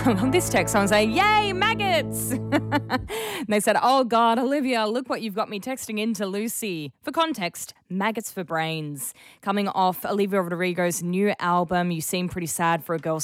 I love this text. Someone saying, yay, maggots. And they said, oh God, Olivia, look what you've got me texting into Lucy. For context, Maggots for Brains. Coming off Olivia Rodrigo's new album, You Seem Pretty Sad for a Girl